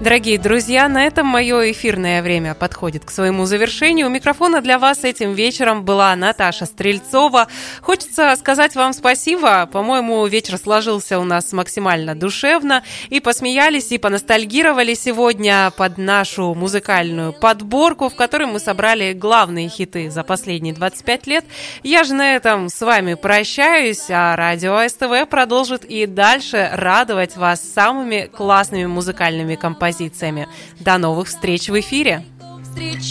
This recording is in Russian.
Дорогие друзья, на этом мое эфирное время подходит к своему завершению. У микрофона для вас этим вечером была Наташа Стрельцова. Хочется сказать вам спасибо. По-моему, вечер сложился у нас максимально душевно. И посмеялись, и поностальгировали сегодня под нашу музыкальную подборку, в которой мы собрали главные хиты за последние 25 лет. Я же на этом с вами прощаюсь, а радио СТВ продолжит и дальше радовать вас самыми классными музыкальными композициями. До новых встреч в эфире!